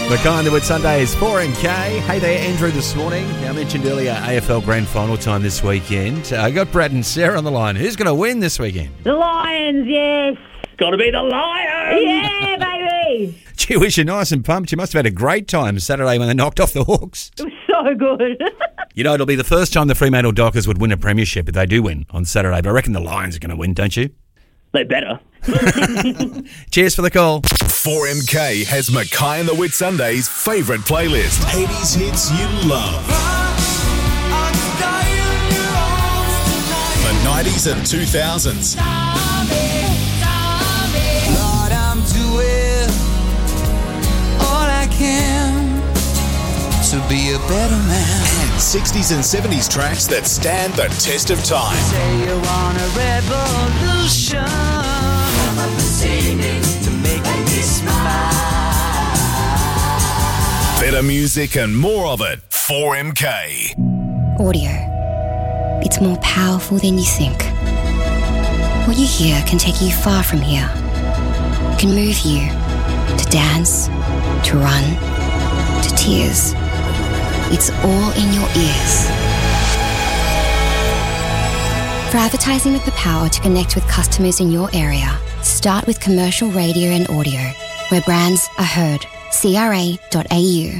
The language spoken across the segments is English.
Mackay and the Wood Sundays, 4MK. Hey there, Andrew, this morning. I mentioned earlier AFL Grand Final time this weekend. I got Brad and Sarah on the line. Who's going to win this weekend? The Lions, yes. Got to be the Lions! Yeah, baby. Gee whiz, you're nice and pumped. You must have had a great time Saturday when they knocked off the Hawks. It was so good. You know, it'll be the first time the Fremantle Dockers would win a premiership if they do win on Saturday. But I reckon the Lions are going to win, don't you? They better. Cheers for the call. 4MK has Mackay and the Wit Sundays' favourite playlist. 80s hits you love. The 90s and 2000s. Lord, I'm doing all I can to be a better man. And 60s and 70s tracks that stand the test of time. Say you want a revolution to make me smile. Better music and more of it. 4MK. Audio. It's more powerful than you think. What you hear can take you far from here. It can move you to dance, to run, to tears. It's all in your ears. For advertising with the power to connect with customers in your area, start with commercial radio and audio, where brands are heard. CRA.au.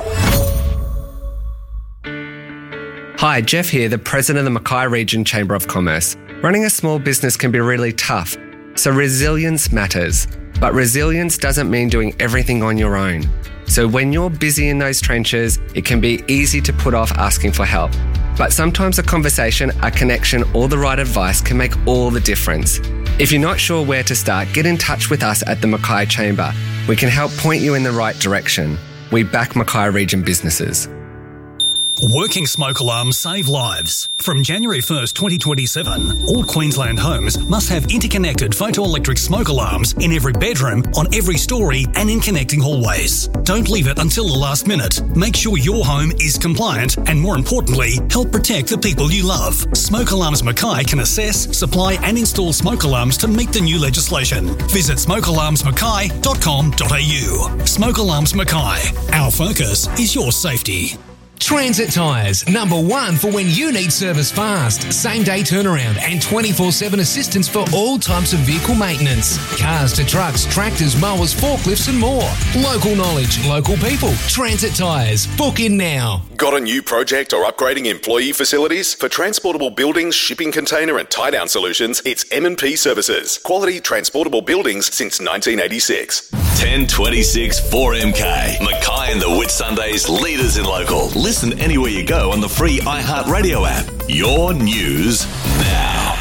Hi, Jeff here, the President of the Mackay Region Chamber of Commerce. Running a small business can be really tough, so resilience matters. But resilience doesn't mean doing everything on your own. So when you're busy in those trenches, it can be easy to put off asking for help. But sometimes a conversation, a connection, or the right advice can make all the difference. If you're not sure where to start, get in touch with us at the Mackay Chamber. We can help point you in the right direction. We back Mackay Region businesses. Working smoke alarms save lives. From January 1st, 2027, all Queensland homes must have interconnected photoelectric smoke alarms in every bedroom, on every story, and in connecting hallways. Don't leave it until the last minute. Make sure your home is compliant and, more importantly, help protect the people you love. Smoke Alarms Mackay can assess, supply and install smoke alarms to meet the new legislation. Visit smokealarmsmackay.com.au. Smoke Alarms Mackay. Our focus is your safety. Transit Tyres, number one for when you need service fast, same-day turnaround and 24/7 assistance for all types of vehicle maintenance. Cars to trucks, tractors, mowers, forklifts and more. Local knowledge, local people. Transit Tyres. Book in now. Got a new project or upgrading employee facilities? For transportable buildings, shipping container and tie-down solutions, it's M&P Services. Quality transportable buildings since 1986. 1026 4MK. Mackay and the Wit Sundays, leaders in local. Listen anywhere you go on the free iHeartRadio app. Your news now.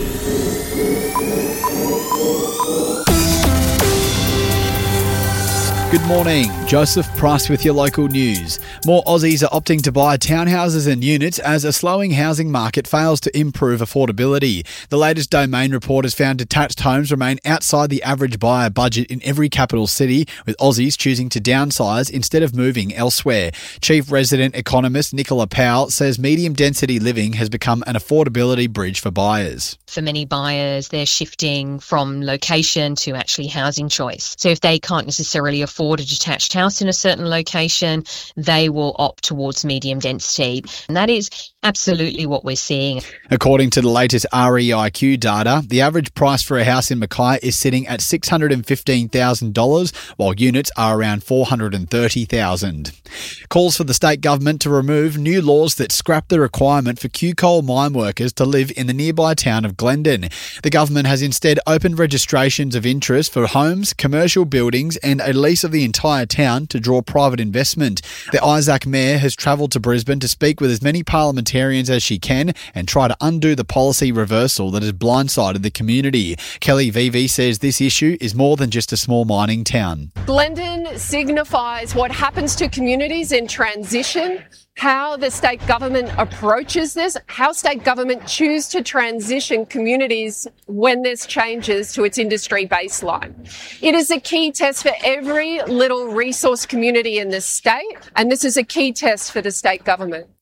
Good morning, Joseph Price with your local news. More Aussies are opting to buy townhouses and units as a slowing housing market fails to improve affordability. The latest Domain report has found detached homes remain outside the average buyer budget in every capital city, with Aussies choosing to downsize instead of moving elsewhere. Chief resident economist Nicola Powell says medium density living has become an affordability bridge for buyers. For many buyers, they're shifting from location to actually housing choice. So if they can't necessarily afford a detached house in a certain location, they will opt towards medium density. And that is absolutely what we're seeing. According to the latest REIQ data, the average price for a house in Mackay is sitting at $615,000, while units are around $430,000. Calls for the state government to remove new laws that scrap the requirement for Q-Coal mine workers to live in the nearby town of Glendon. The government has instead opened registrations of interest for homes, commercial buildings and a lease of the entire town to draw private investment. The Isaac Mayor has travelled to Brisbane to speak with as many parliamentarians as she can and try to undo the policy reversal that has blindsided the community. Kelly Vivi says this issue is more than just a small mining town. Glendon signifies what happens to communities in transition, how the state government approaches this, how state government choose to transition communities when there's changes to its industry baseline. It is a key test for every little resource community in this state, and this is a key test for the state government.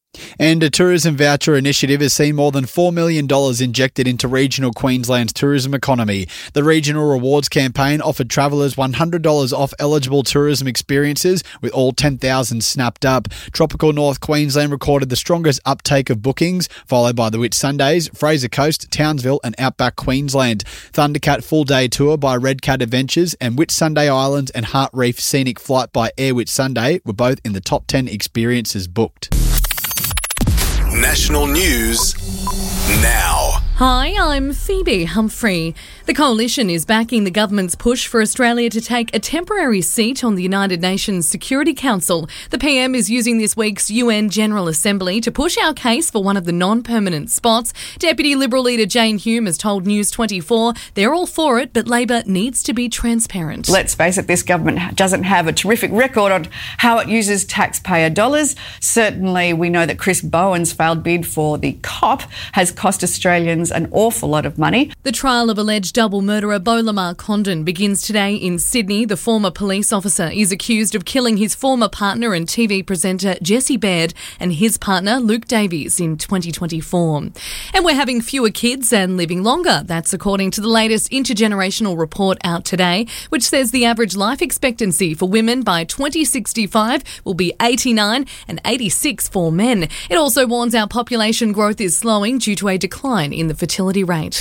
And a tourism voucher initiative has seen more than $4 million injected into regional Queensland's tourism economy. The regional rewards campaign offered travellers $100 off eligible tourism experiences, with all 10,000 snapped up. Tropical North Queensland recorded the strongest uptake of bookings, followed by the Whitsundays, Fraser Coast, Townsville and Outback Queensland. Thundercat full-day tour by Redcat Adventures and Whitsunday Islands and Heart Reef scenic flight by Air Whitsunday were both in the top 10 experiences booked. National news now. Hi, I'm Phoebe Humphrey. The Coalition is backing the government's push for Australia to take a temporary seat on the United Nations Security Council. The PM is using this week's UN General Assembly to push our case for one of the non-permanent spots. Deputy Liberal leader Jane Hume has told News 24 they're all for it, but Labor needs to be transparent. Let's face it, this government doesn't have a terrific record on how it uses taxpayer dollars. Certainly, we know that Chris Bowen's failed bid for the COP has cost Australians an awful lot of money. The trial of alleged double murderer Beau Lamar Condon begins today in Sydney. The former police officer is accused of killing his former partner and TV presenter Jesse Baird and his partner Luke Davies in 2024. And we're having fewer kids and living longer. That's according to the latest intergenerational report out today, which says the average life expectancy for women by 2065 will be 89 and 86 for men. It also warns our population growth is slowing due to a decline in the fertility rate.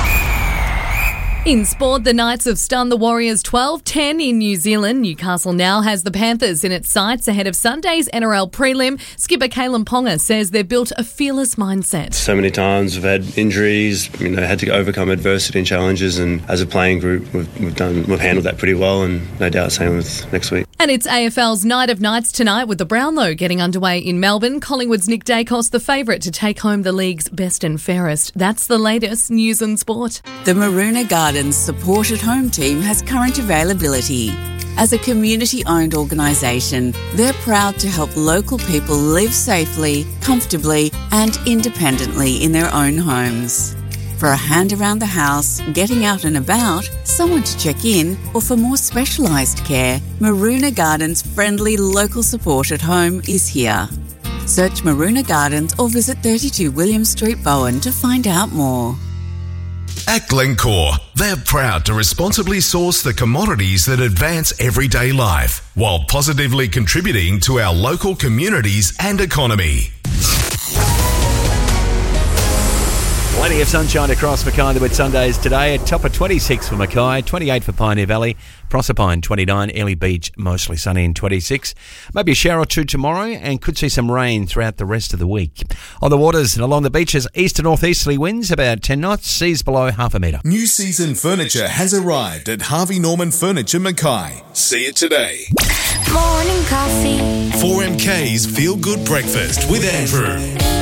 In sport, the Knights have stunned the Warriors 12-10 in New Zealand. Newcastle now has the Panthers in its sights ahead of Sunday's NRL prelim. Skipper Kalen Ponga says they've built a fearless mindset. So many times we've had injuries, had to overcome adversity and challenges, and as a playing group we've handled that pretty well, and no doubt same with next week. And it's AFL's Night of Nights tonight with the Brownlow getting underway in Melbourne. Collingwood's Nick Dacos the favourite to take home the league's best and fairest. That's the latest news and sport. The Maroona Gardens Support at Home team has current availability. As a community-owned organisation, they're proud to help local people live safely, comfortably and independently in their own homes. For a hand around the house, getting out and about, someone to check in, or for more specialised care, Maroona Gardens' friendly local support at home is here. Search Maroona Gardens or visit 32 William Street, Bowen to find out more. At Glencore, they're proud to responsibly source the commodities that advance everyday life while positively contributing to our local communities and economy. Plenty of sunshine across Mackay and the Whitsundays today. A top of 26 for Mackay, 28 for Pioneer Valley, Proserpine 29, Ely Beach mostly sunny in 26. Maybe a shower or two tomorrow and could see some rain throughout the rest of the week. On the waters and along the beaches, east to northeasterly winds about 10 knots, seas below half a metre. New season furniture has arrived at Harvey Norman Furniture Mackay. See it today. Morning coffee. 4MK's Feel Good Breakfast with Andrew.